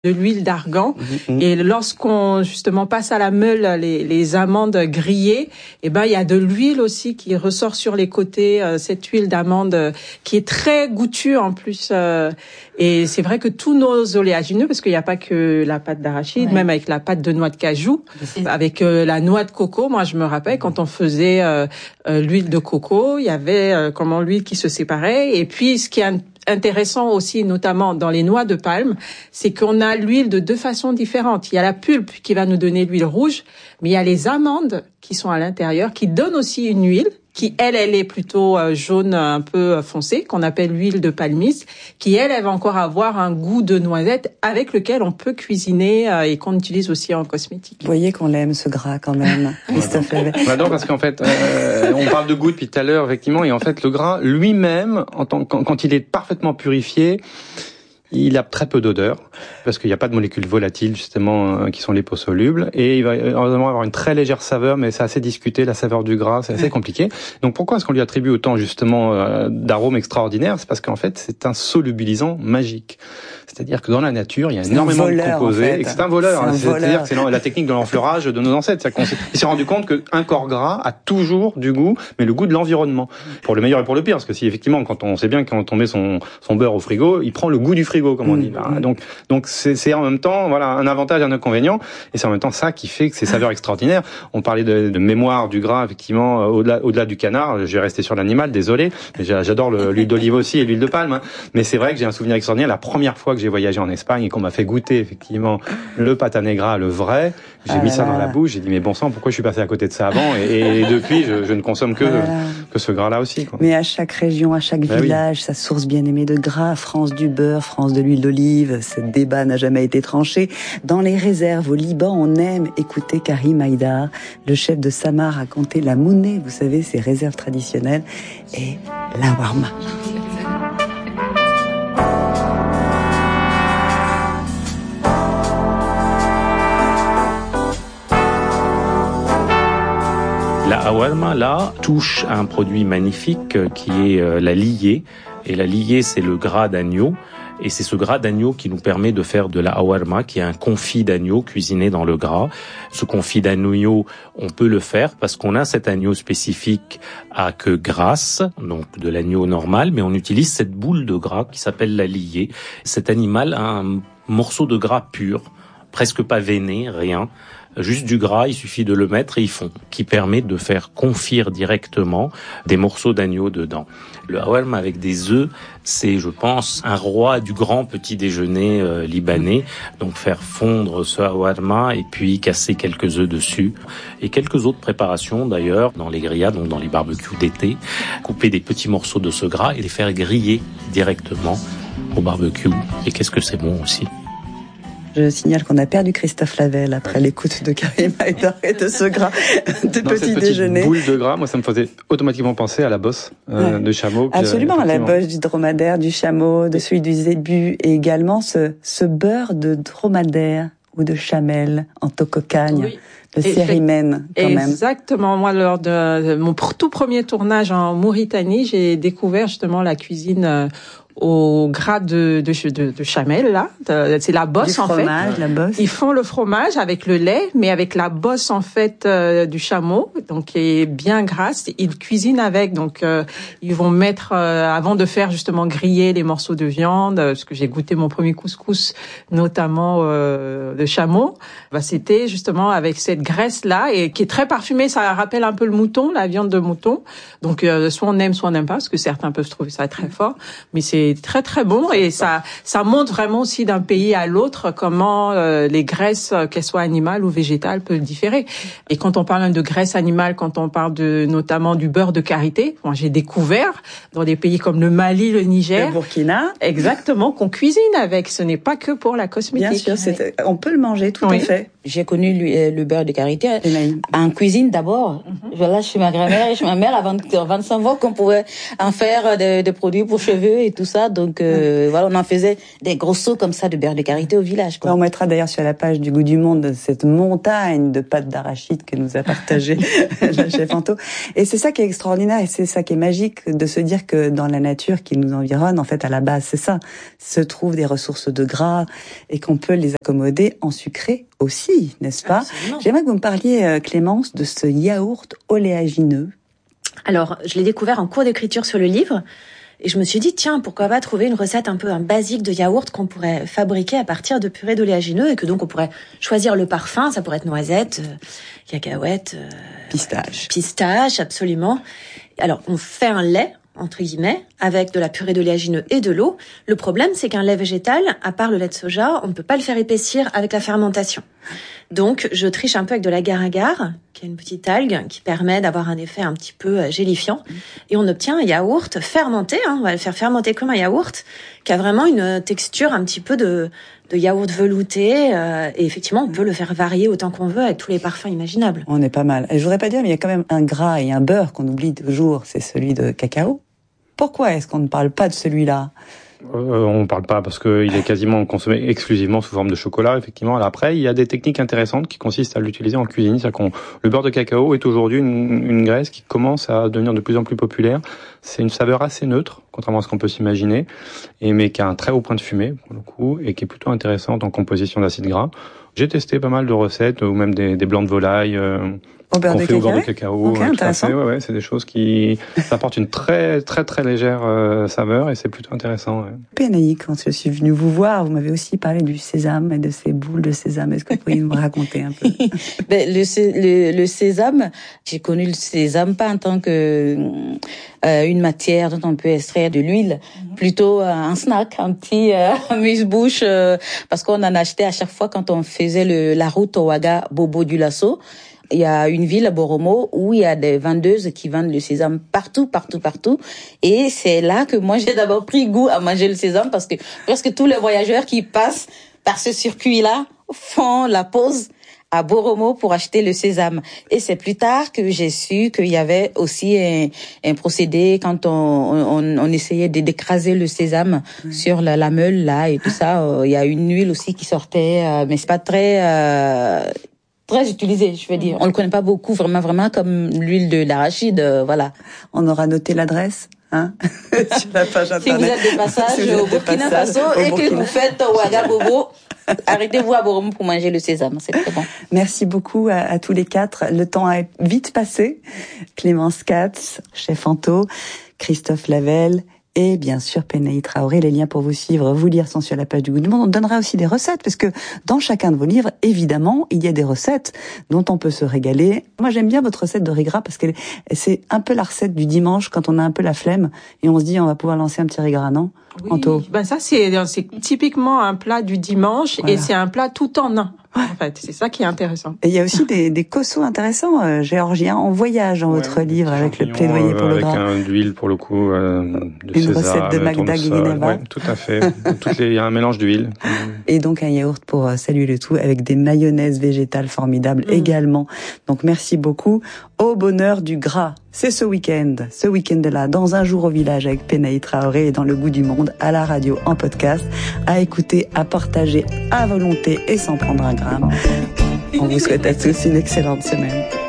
de l'huile d'argan. Et lorsqu'on justement passe à la meule les amandes grillées, il y a de l'huile aussi qui ressort sur les côtés, cette huile d'amande qui est très goûtue en plus. Et c'est vrai que tous nos oléagineux, parce qu'il n'y a pas que la pâte d'arachide, même avec la pâte de noix de cajou, avec la noix de coco, moi je me rappelle quand on faisait l'huile de coco, il y avait l'huile qui se séparait. Et puis ce qui est intéressant aussi, notamment dans les noix de palme, c'est qu'on a l'huile de deux façons différentes. Il y a la pulpe qui va nous donner l'huile rouge, mais il y a les amandes qui sont à l'intérieur, qui donnent aussi une huile, qui elle est plutôt jaune, un peu foncée, qu'on appelle l'huile de palmiste, qui elle va encore avoir un goût de noisette avec lequel on peut cuisiner et qu'on utilise aussi en cosmétique. Vous voyez qu'on l'aime ce gras quand même, Christophe Lavelle. J'adore parce qu'en fait, on parle de goût depuis tout à l'heure, effectivement, et en fait, le gras lui-même, quand il est parfaitement purifié, il a très peu d'odeur, parce qu'il n'y a pas de molécules volatiles, justement, qui sont liposolubles, et il va avoir une très légère saveur, mais c'est assez discuté, la saveur du gras, c'est assez compliqué. Donc pourquoi est-ce qu'on lui attribue autant, justement, d'arômes extraordinaires? C'est parce qu'en fait, c'est un solubilisant magique. C'est-à-dire que dans la nature, il y a énormément de composés, et que c'est un voleur. C'est-à-dire que c'est la technique de l'enfleurage de nos ancêtres. C'est-à-dire qu'on s'est rendu compte qu'un corps gras a toujours du goût, mais le goût de l'environnement. Pour le meilleur et pour le pire, parce que si effectivement, quand on sait bien que quand on met son beurre au frigo, il prend le goût du frigo, comme on dit. Donc c'est en même temps, voilà, un avantage, un inconvénient, et c'est en même temps ça qui fait que ces saveurs extraordinaires. On parlait de mémoire du gras, effectivement, au-delà du canard. Je vais rester sur l'animal, désolé. J'adore l'huile d'olive aussi et l'huile de palme. Mais c'est vrai que j'ai un souvenir extraordinaire. La première fois que j'ai voyagé en Espagne et qu'on m'a fait goûter effectivement le pata negra, le vrai, j'ai mis ça dans la bouche. J'ai dit mais bon sang, pourquoi je suis passé à côté de ça avant? Et depuis, je ne consomme que ce gras-là aussi, quoi. Mais à chaque région, à chaque village, sa source bien aimée de gras. France du beurre, France de l'huile d'olive. Ce débat n'a jamais été tranché. Dans les réserves au Liban, on aime écouter Karim Haïdar, le chef de Samar, raconter la mounée, vous savez, ses réserves traditionnelles, et la warma. La hawarma, là, touche à un produit magnifique qui est la liée. Et la liée, c'est le gras d'agneau. Et c'est ce gras d'agneau qui nous permet de faire de la hawarma, qui est un confit d'agneau cuisiné dans le gras. Ce confit d'agneau, on peut le faire parce qu'on a cet agneau spécifique à queue grasse, donc de l'agneau normal, mais on utilise cette boule de gras qui s'appelle la liée. Cet animal a un morceau de gras pur, presque pas veiné, rien. Juste du gras, il suffit de le mettre et ils font, qui permet de faire confire directement des morceaux d'agneau dedans. Le hawarma avec des œufs, c'est, je pense, un roi du grand petit déjeuner libanais. Donc faire fondre ce hawarma et puis casser quelques œufs dessus. Et quelques autres préparations d'ailleurs, dans les grillades, donc dans les barbecues d'été. Couper des petits morceaux de ce gras et les faire griller directement au barbecue. Et qu'est-ce que c'est bon aussi. Je signale qu'on a perdu Christophe Lavelle après l'écoute de Karim Haïdar et de ce gras de petit déjeuner. Cette boule de gras, moi, ça me faisait automatiquement penser à la bosse de chameau. Absolument, à la bosse du dromadaire, du chameau, de celui du zébu, et également ce beurre de dromadaire ou de chamel en tococagne. Oui. Le cérimène, quand même. Exactement. Moi, lors de mon tout premier tournage en Mauritanie, j'ai découvert justement la cuisine au gras de chamel, là. C'est la bosse, en fait. La bosse. Ils font le fromage avec le lait, mais avec la bosse, en fait, du chameau, donc qui est bien grasse. Ils cuisinent avec, donc ils vont mettre, avant de faire justement griller les morceaux de viande, parce que j'ai goûté mon premier couscous, notamment de chameau, c'était justement avec cette graisse-là, et qui est très parfumée. Ça rappelle un peu le mouton, la viande de mouton. Donc soit on aime, soit on n'aime pas, parce que certains peuvent trouver ça très fort, mais c'est très très bon, et ça montre vraiment aussi d'un pays à l'autre comment les graisses, qu'elles soient animales ou végétales, peuvent différer. Et quand on parle de graisse animale, quand on parle notamment du beurre de karité, moi j'ai découvert dans des pays comme le Mali, le Niger, le Burkina, exactement, qu'on cuisine avec. Ce n'est pas que pour la cosmétique. Bien sûr, on peut le manger, tout à fait. J'ai connu le beurre de karité en cuisine d'abord. Je lâche chez ma grand-mère et chez ma mère avant de savoir qu'on pouvait en faire des produits pour cheveux et tout ça. ça. Donc voilà, on en faisait des gros seaux comme ça de beurre de karité au village, quoi. On mettra d'ailleurs sur la page du Goût du Monde cette montagne de pâtes d'arachide que nous a partagé la chef Anto. Et c'est ça qui est extraordinaire et c'est ça qui est magique, de se dire que dans la nature qui nous environne, en fait, à la base, c'est ça, se trouvent des ressources de gras et qu'on peut les accommoder en sucré aussi, n'est-ce pas? Absolument. J'aimerais que vous me parliez, Clémence, de ce yaourt oléagineux. Alors, je l'ai découvert en cours d'écriture sur le livre. Et je me suis dit, tiens, pourquoi pas trouver une recette un peu basique de yaourt qu'on pourrait fabriquer à partir de purée d'oléagineux et que donc on pourrait choisir le parfum. Ça pourrait être noisette, cacahuète, pistache, absolument. Alors, on fait un lait, entre guillemets, avec de la purée d'oléagineux et de l'eau. Le problème, c'est qu'un lait végétal, à part le lait de soja, on ne peut pas le faire épaissir avec la fermentation. Donc, je triche un peu avec de l'agar-agar, qui est une petite algue qui permet d'avoir un effet un petit peu gélifiant. Et on obtient un yaourt fermenté, on va le faire fermenter comme un yaourt, qui a vraiment une texture un petit peu de yaourt velouté. Et effectivement, on peut le faire varier autant qu'on veut avec tous les parfums imaginables. On est pas mal. Et je voudrais pas dire, mais il y a quand même un gras et un beurre qu'on oublie toujours, c'est celui de cacao. Pourquoi est-ce qu'on ne parle pas de celui-là ? On parle pas parce qu'il est quasiment consommé exclusivement sous forme de chocolat, effectivement. Alors après, il y a des techniques intéressantes qui consistent à l'utiliser en cuisine. C'est-à-dire le beurre de cacao est aujourd'hui une graisse qui commence à devenir de plus en plus populaire. C'est une saveur assez neutre, contrairement à ce qu'on peut s'imaginer, mais qui a un très haut point de fumée, pour le coup, et qui est plutôt intéressante en composition d'acides gras. J'ai testé pas mal de recettes, ou même des blancs de volaille, au beurre de cacao. Okay, intéressant. Ouais, c'est des choses qui apportent une très très très légère saveur et c'est plutôt intéressant. Ouais. Pénaï, quand je suis venue vous voir, vous m'avez aussi parlé du sésame et de ces boules de sésame. Est-ce que vous pourriez nous raconter un peu? Le sésame, j'ai connu le sésame pas en tant que une matière dont on peut extraire de l'huile, plutôt un snack, un petit amuse-bouche, parce qu'on en achetait à chaque fois quand on faisait la route au Ouaga Bobo du Lasso. Il y a une ville à Boromo où il y a des vendeuses qui vendent le sésame partout. Et c'est là que moi, j'ai d'abord pris goût à manger le sésame parce que presque tous les voyageurs qui passent par ce circuit-là font la pause à Boromo pour acheter le sésame. Et c'est plus tard que j'ai su qu'il y avait aussi un procédé quand on essayait d'écraser le sésame sur la meule là et tout ça. Il y a une huile aussi qui sortait, mais c'est pas très utilisé, je veux dire. On le connaît pas beaucoup, vraiment comme l'huile de l'arachide, voilà. On aura noté l'adresse, hein, sur la page internet. Si vous êtes de passage au Burkina Faso et que vous faites Ouaga Bobo, arrêtez-vous à Boromo pour manger le sésame, c'est très bon. Merci beaucoup à tous les quatre. Le temps a vite passé. Clémence Katz, chef Anto, Christophe Lavelle, et bien sûr Pénaï Traoré. Les liens pour vous suivre, vous lire sont sur la page du Goût du Monde. On donnera aussi des recettes parce que dans chacun de vos livres, évidemment, il y a des recettes dont on peut se régaler. Moi, j'aime bien votre recette de riz gras parce que c'est un peu la recette du dimanche quand on a un peu la flemme et on se dit on va pouvoir lancer un petit riz gras, non? Oui, Anto. Ça c'est typiquement un plat du dimanche, voilà. Et c'est un plat tout en un. En fait, c'est ça qui est intéressant. Et il y a aussi des kossos intéressants géorgiens en voyage dans votre livre avec le plaidoyer pour le gras. Avec d'huile pour le coup, de une sésame, recette de Magda Guineva. Ouais, tout à fait. Il y a un mélange d'huile. Et donc un yaourt pour saluer le tout avec des mayonnaises végétales formidables également. Donc merci beaucoup. Au bonheur du gras. C'est ce week-end-là, dans Un jour au village avec Pénaï Traoré et dans Le Goût du Monde, à la radio, en podcast, à écouter, à partager à volonté et sans prendre un gramme. On vous souhaite à tous une excellente semaine.